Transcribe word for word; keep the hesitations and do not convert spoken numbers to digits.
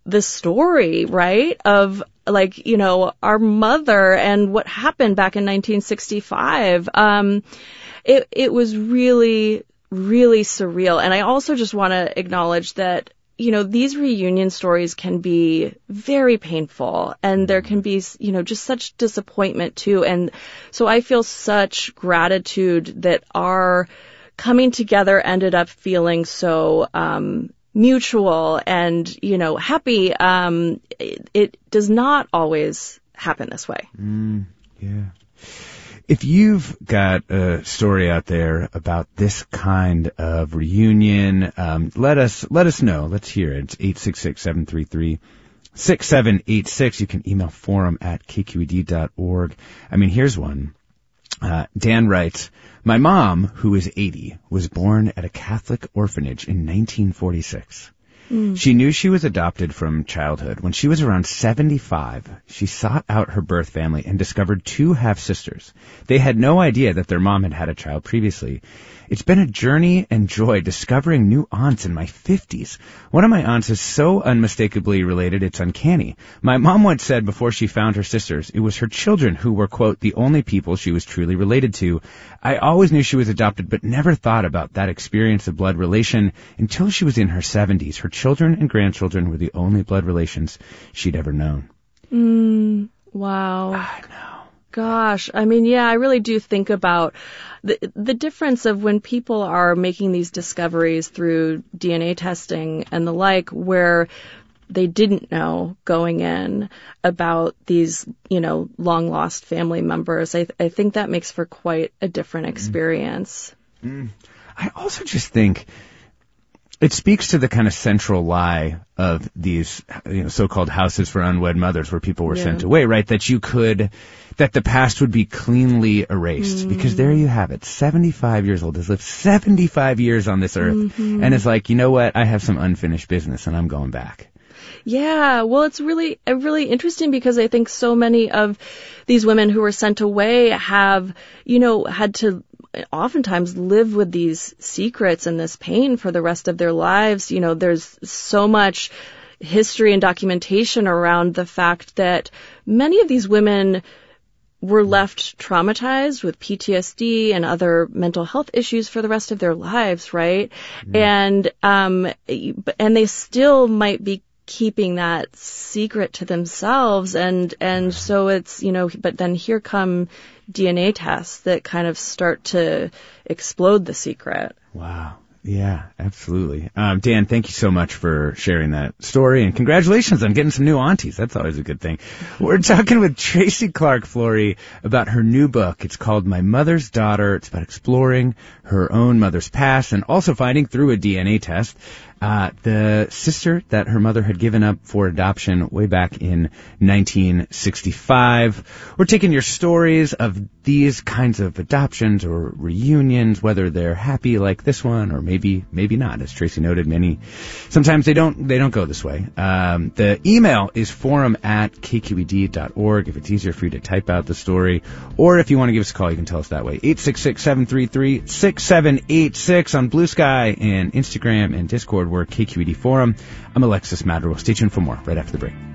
the story, right, of, like, you know, our mother and what happened back in nineteen sixty-five. Um, it, it was really, really surreal. And I also just want to acknowledge that, you know, these reunion stories can be very painful, and there can be, you know, just such disappointment too. And so I feel such gratitude that our coming together ended up feeling so, um, mutual and, you know, happy. Um, it, it does not always happen this way. Mm, yeah. If you've got a story out there about this kind of reunion, um, let us let us know. Let's hear it. It's eight six six, seven three three, six seven eight six. You can email forum at k q e d dot org. I mean, here's one. Uh, Dan writes, my mom, who is eighty, was born at a Catholic orphanage in nineteen forty-six. Mm. She knew she was adopted from childhood. When she was around seventy-five, she sought out her birth family and discovered two half-sisters. They had no idea that their mom had had a child previously. It's been a journey and joy discovering new aunts in my fifties. One of my aunts is so unmistakably related, it's uncanny. My mom once said before she found her sisters, it was her children who were, quote, the only people she was truly related to. I always knew she was adopted, but never thought about that experience of blood relation until she was in her seventies. Her children and grandchildren were the only blood relations she'd ever known. Mm, wow. I know. Gosh, I mean, yeah, I really do think about the the difference of when people are making these discoveries through D N A testing and the like, where they didn't know going in about these, you know, long lost family members. I, th- I think that makes for quite a different experience. Mm. I also just think it speaks to the kind of central lie of these, you know, so-called houses for unwed mothers where people were yeah. sent away, right? That you could, that the past would be cleanly erased. Mm. Because there you have it. seventy-five years old, has lived seventy-five years on this earth. Mm-hmm. And is like, you know what? I have some unfinished business and I'm going back. Yeah, well, it's really, really interesting because I think so many of these women who were sent away have, you know, had to oftentimes live with these secrets and this pain for the rest of their lives. You know, there's so much history and documentation around the fact that many of these women were left traumatized with P T S D and other mental health issues for the rest of their lives, right? Mm. And, um, and they still might be keeping that secret to themselves. And, and so it's, you know, but then here come D N A tests that kind of start to explode the secret. Wow. Yeah, absolutely. Um, Dan, thank you so much for sharing that story, and congratulations on getting some new aunties. That's always a good thing. We're talking with Tracy Clark Flory about her new book. It's called My Mother's Daughter. It's about exploring her own mother's past and also finding through a D N A test Uh, the sister that her mother had given up for adoption way back in nineteen sixty-five. We're taking your stories of these kinds of adoptions or reunions, whether they're happy like this one or maybe maybe not. As Tracy noted, many sometimes they don't they don't go this way. Um, the email is forum at k q e d dot org if it's easier for you to type out the story, or if you want to give us a call, you can tell us that way. eight six six, seven three three, six seven eight six on Blue Sky and Instagram and Discord. We're K Q E D Forum. I'm Alexis Madrigal. Stay tuned for more right after the break.